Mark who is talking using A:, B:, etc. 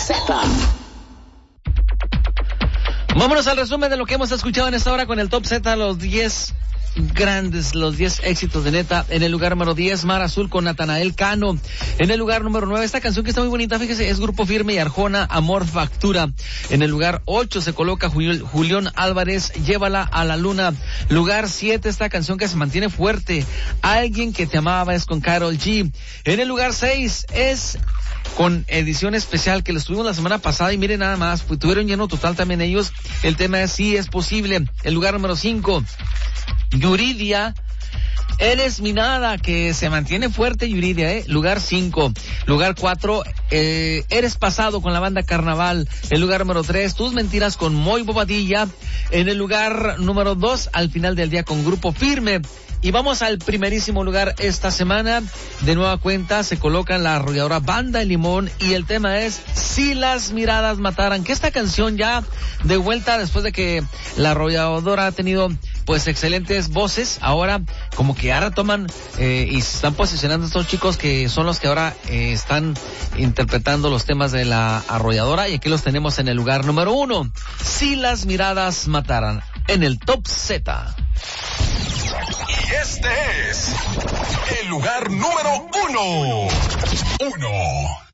A: Z.
B: Vámonos al resumen de lo que hemos escuchado en esta hora con el Top Z, los 10 grandes, los 10 éxitos de Neta. En el lugar número 10, Mar Azul con Natanael Cano. En el lugar número 9, esta canción que está muy bonita, fíjese, es Grupo Firme y Arjona, Amor Factura. En el lugar 8 se coloca Julián Álvarez, Llévala a la Luna. Lugar 7, esta canción que se mantiene fuerte, Alguien que te amaba, es con Karol G. En el lugar 6 es con edición especial que lo estuvimos la semana pasada y miren nada más, pues tuvieron lleno total también ellos. El tema es Sí es Posible. El lugar número 5, Yuridia, Eres mi nada, que se mantiene fuerte Yuridia, Lugar 5. Lugar 4, Eres Pasado con la banda Carnaval. El lugar número 3, Tus Mentiras con Moy Bobadilla. En el lugar número 2, Al Final del Día con Grupo Firme. Y vamos al primerísimo lugar esta semana. De nueva cuenta se coloca la arrolladora Banda El Limón y el tema es Si las miradas mataran, que esta canción ya de vuelta después de que la arrolladora ha tenido pues excelentes voces, ahora como que ahora toman y se están posicionando estos chicos que son los que ahora están interpretando los temas de la arrolladora, y aquí los tenemos en el lugar número 1, Si las miradas mataran, en el Top Z.
C: Y este es el lugar número 1.